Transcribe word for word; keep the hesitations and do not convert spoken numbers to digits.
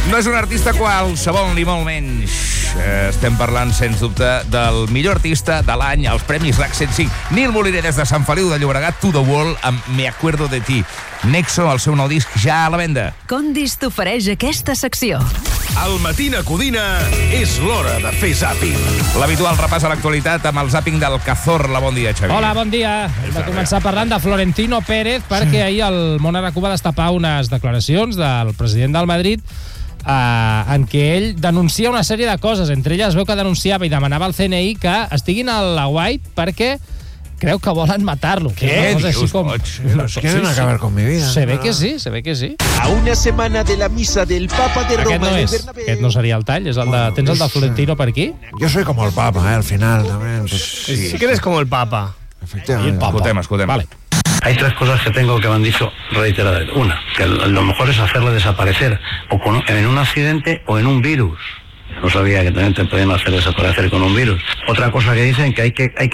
No és un artista qualsevol, ni molt menys. Estem parlant, sens dubte, del millor artista de l'any als Premis RAC cent cinc. Nil Moliner, des de Sant Feliu de Llobregat, To The Wall, amb Me Acuerdo De Ti. Nexo, el seu nou disc, ja a la venda. Condis t'ofereix aquesta secció. Al Matina Codina és l'hora de fer zàping. L'habitual repàs a l'actualitat amb el zàping del Cazorla. Bon dia, Xavi. Hola, bon dia. Hem de començar parlant de Florentino Pérez, perquè ahir el món aracú va destapar unes declaracions del president del Madrid eh, en què ell denuncia una sèrie de coses. Entre elles es veu que denunciava i demanava al C N I que estiguin a la White perquè creu que volen matar-lo. Què dius, com... no, quieren acabar con mi vida. Se ve que sí, se ve que sí. A una semana de la misa del Papa de Roma... Aquest no és, aquest no seria el tall, és el de... Tens el de Florentino per aquí? Yo soy como el Papa, ¿eh? Al final también. Pues, sí. sí que eres como el Papa. Efectivamente. Escoltem, escoltem. Vale. Hay tres cosas que tengo que me han dicho reiteradas. Una, que lo mejor es hacerle desaparecer o con, en un accidente o en un virus. No sabía que también te podían hacer desaparecer con un virus. Otra cosa que dicen que hay que hay que